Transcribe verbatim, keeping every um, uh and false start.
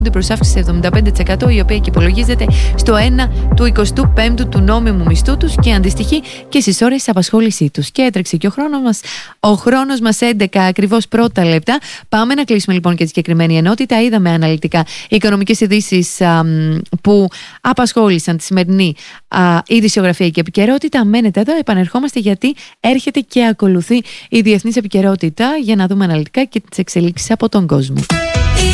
προς αύξηση εβδομήντα πέντε τοις εκατό, η οποία και υπολογίζεται στο ένα του εικοστού πέμπτου του νόμιμου μισθού τους και αντιστοιχεί και στις ώρες απασχόλησή τους. Και έτρεξε και ο χρόνος μας, ο χρόνος μας έντεκα ακριβώς πρώτα λεπτά. Πάμε να κλείσουμε λοιπόν και τη συγκεκριμένη ενότητα. Είδαμε αναλυτικά οικονομικές ειδήσεις α, που απασχόλησαν τη σημερινή α, ειδησιογραφία και επικαιρότητα. Μένετε εδώ, επανερχόμαστε γιατί έρχεται και ακολουθεί η διεθνής επικαιρότητα για να δούμε αναλυτικά και τις εξελίξεις από τον κόσμο.